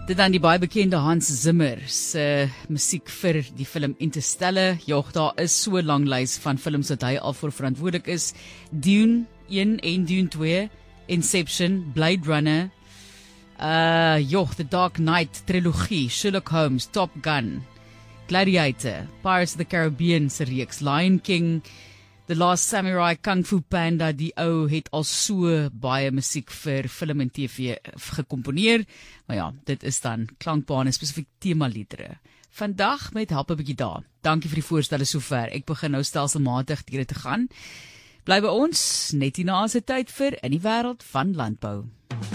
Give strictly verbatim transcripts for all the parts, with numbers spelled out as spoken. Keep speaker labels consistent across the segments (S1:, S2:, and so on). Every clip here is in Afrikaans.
S1: Dit dan die baie bekende Hans Zimmer se musiek vir die film Interstellar. Ja, daar is so 'n lang lys van films wat hy al voor verantwoordelik is. Dune een en Dune twee, Inception, Blade Runner, uh, joh, The Dark Knight trilogie, Sherlock Holmes, Top Gun, Gladiator, Pirates of the Caribbean se reeks, Lion King, The Last Samurai, Kung Fu Panda. Die ou het al so baie musiek vir film en T V gekomponeer. Maar ja, dit is dan klankbane, spesifiek temaliedere. Vandag met help 'n bietjie daar. Dankie vir die voorstelle sover. Ek begin nou stelselmatig deur te gaan. Bly by ons, net hierna se tyd vir In die Wêreld van Landbou.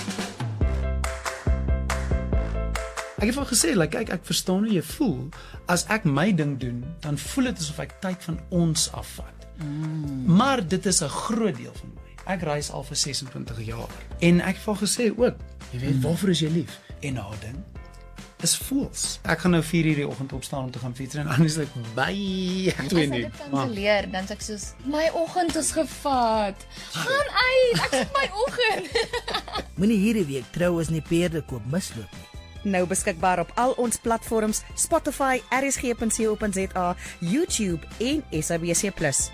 S2: Ek het al gesê, like, kyk, ek verstaan hoe jy voel. As ek my ding doen, dan voel dit asof ek tyd van ons afvat. Mm. Maar dit is 'n groot deel van my. Ek reis al vir ses en twintig jaar. En ek het al gesê ook, jy weet, waarvoor is jy lief? En nou ding is voels. Ek gaan nou vier uur die oggend opstaan om te gaan fiets en anders ek by
S3: As ek dit kanselleer, dan sê ek soos, my oggend is gevat. Gaan uit, ek het my oggend.
S4: Moenie hierdie week trouens nie perde koop misloop nie.
S5: Nou beskikbaar op al ons platforms, Spotify, R S G punt co punt za, YouTube en S A B C plus.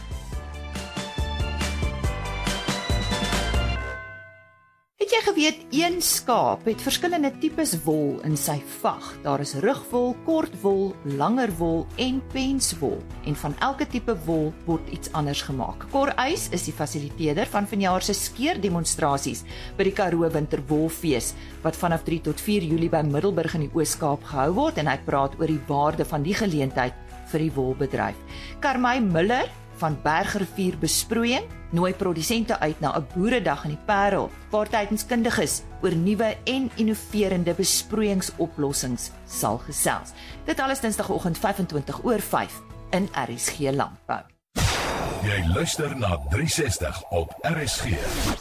S6: Het jy geweet, een skaap het verskillende tipes wol in sy vag. Daar is rugwol, kortwol, langer wol en penswol. En van elke tipe wol word iets anders gemaak. Cor Uys is die fasiliteerder van vanjaar se skeerdemonstrasies by die Karoo Winterwolfees, wat vanaf drie tot vier Julie by Middelburg in die Oos-Kaap gehou word, en hy praat oor die waarde van die geleentheid vir die wolbedryf. Karmay Miller van Bergrivier Besproeiing nooi produsente uit na 'n boeredag in die Parel, waar tydenskundiges oor nuwe en innoverende besproeiingsoplossings sal gesels. Dit alles Dinsdagoggend vyf en twintig oor vyf in R S G Landbou.
S7: Jy luister na drie sestig op R S G.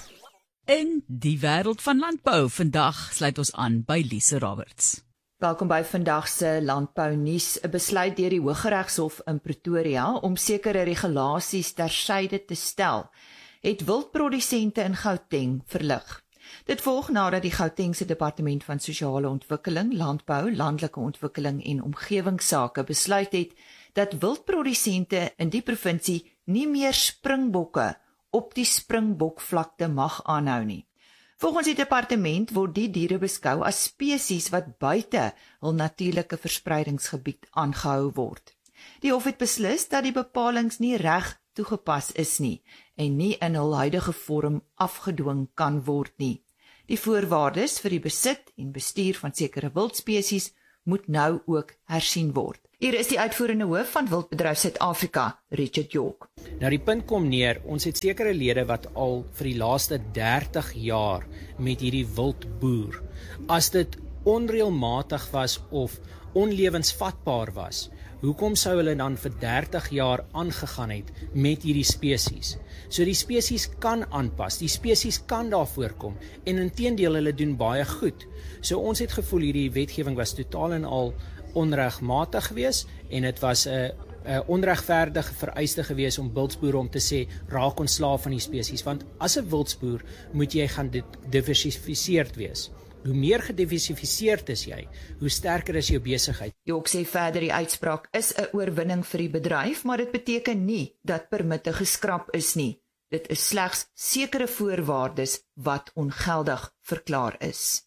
S1: In die Wêreld van Landbou. Vandag sluit ons aan by Lise Roberts.
S6: Welkom by vandag se Landbou nuus. 'n Besluit deur die Hooggeregshof in Pretoria om sekere regulasies tersyde te stel, het wildprodusente in Gauteng verlig. Dit volg nadat die Gautengse Departement van Sosiale Ontwikkeling, Landbou, Landelike Ontwikkeling en Omgewingsake besluit het dat wildprodusente in die provinsie nie meer springbokke op die springbokvlakte mag aanhou nie. Volgens die departement word die diere beskou as spesies wat buite hul natuurlike verspreidingsgebied aangehou word. Die hof het beslis dat die bepalings nie reg toegepas is nie en nie in hul huidige vorm afgedwing kan word nie. Die voorwaardes vir die besit en bestuur van sekere wildspesies moet nou ook hersien word. Hier is die uitvoerende hoof van Wildbedryf Suid-Afrika, Richard York.
S8: Nou die punt kom neer, ons het sekere lede wat al vir die laaste dertig jaar met hierdie wild boer. As dit onreëlmatig was of onlewensvatbaar was, hoekom sou hulle dan vir dertig jaar aangegaan het met hierdie spesies? So die spesies kan aanpas, die spesies kan daar voorkom en inteendeel hulle doen baie goed. So ons het gevoel hierdie wetgewing was totaal en al onregmatig geweest en dit was 'n uh, uh, onregverdige vereiste geweest om wildsboere om te sê raak ontslaaf van die spesies, want as 'n wildsboer moet jy gaan diversifiseerd wees. Hoe meer gediversifiseerd is jy, hoe sterker is jou besigheid.
S6: Jok sê verder die uitspraak is 'n oorwinning vir die bedryf, maar dit beteken nie dat permitte geskraap is nie. Dit is slegs sekere voorwaardes wat ongeldig verklaar is.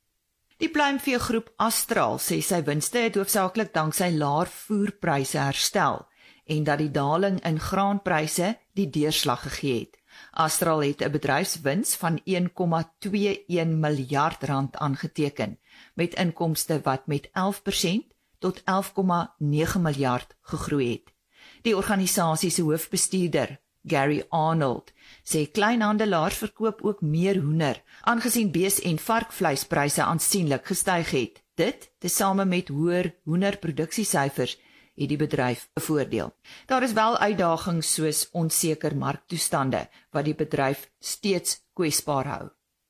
S6: Die pluimveegroep Astral sê sy winste het hoofsaaklik danksy laer voerpryse herstel en dat die daling in graanpryse die deurslag gegee het. Astral het 'n bedryfswins van een komma twee een miljard rand aangeteken, met inkomste wat met elf persent tot elf komma nege miljard gegroei het. Die organisasie se hoofbestuurder, Gary Arnold, sê kleinhandelaars verkoop ook meer hoender, aangesien bees- en varkvleispryse aansienlik gestyg het. Dit, tesame met hoër hoenderproduksiesyfers, het die bedryf bevoordeel. Daar is wel uitdagings soos onseker marktoestande, wat die bedryf steeds kwesbaar hou.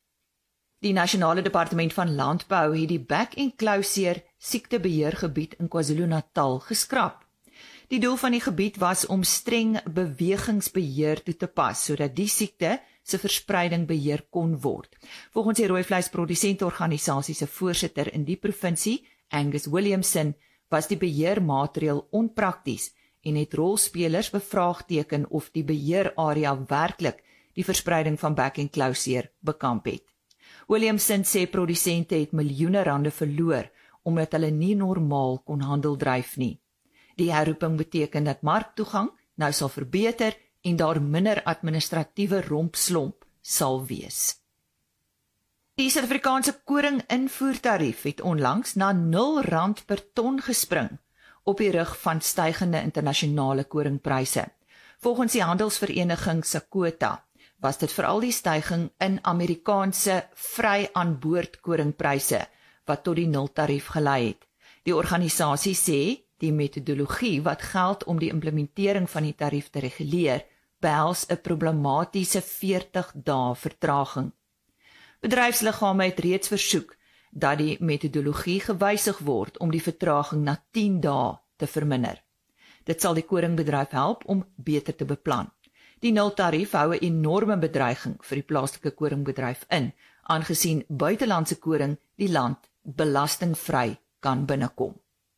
S6: Die Nasionale Departement van Landbou het die bek- en klauseer siektebeheergebied in KwaZulu-Natal geskraap. Die doel van die gebied was om streng bewegingsbeheer toe te pas, sodat die siekte se verspreiding beheer kon word. Volgens die rooivleisprodusentorganisasie se voorsitter in die provinsie, Angus Williamson, was die beheermaatreël onprakties en het rolspelers bevraagteken of die beheerarea werklik die verspreiding van back and claw seer bekamp het. Williamson sê produsente het miljoene rande verloor omdat hulle nie normaal kon handel dryf nie. Die herroeping beteken dat marktoegang nou sal verbeter en daar minder administratiewe rompslomp sal wees. Die Suid-Afrikaanse koring-invoertarief het onlangs na nul rand per ton gespring op die rug van stygende internasionale koringpryse. Volgens die handelsvereniging SACOTA was dit veral die styging in Amerikaanse vry-aan-boord koringpryse wat tot die nultarief gelei het. Die organisasie sê die metodologie wat geld om die implementering van die tarief te reguleer, behels 'n problematiese veertig dae vertraging. Bedryfsliggame het reeds versoek dat die metodologie gewysig word om die vertraging na tien dae te verminder. Dit sal die koringbedryf help om beter te beplan. Die nultarief hou 'n enorme bedreiging vir die plaaslike koringbedryf in, aangesien buitelandse koring die land belastingvry kan binnekom.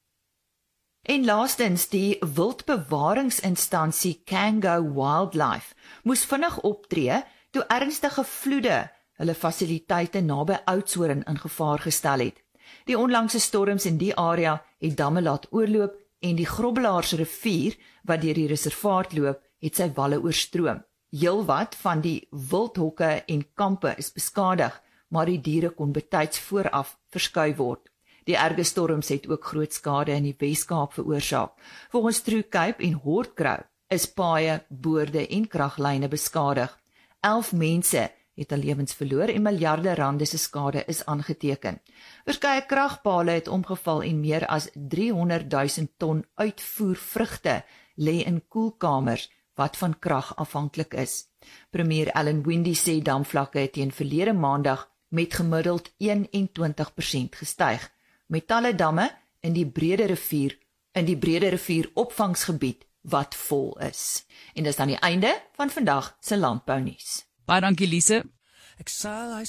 S6: En laastens, die wildbewaringsinstansie Kango Wildlife moes vinnig optree toe ernstige vloede hulle fasiliteite naby Oudtshoorn in gevaar gestel het. Die onlangse storms in die area het damme laat oorloop en die Grobbelaarsrivier wat deur die reservaat loop, het sy walle oorstroom. Heelwat van die wildhokke en kampe is beskadig, maar die diere kon betyds vooraf verskuif word. Die erge storms het ook groot skade in die Wes-Kaap veroorsaak. Volgens True Cape en Hoardcrow is paaie, boorde en kraglyne beskadig. Elf mense het hulle lewens verloor en miljarde rande se skade is aangeteken. Verskeie kragpale het omgeval en meer as driehonderd duisend ton uitvoer vrugte lê in koelkamers wat van krag afhanklik is. Premier Alan Windey sê damvlakke het teen verlede maandag met gemiddeld eenentwintig persent gestyg. Met talle damme in die Brede Rivier, in die Brede Rivier opvangsgebied wat vol is. En dis dan die einde van vandag se landbounuus.
S1: Baie dankie Lise.
S4: Ek sal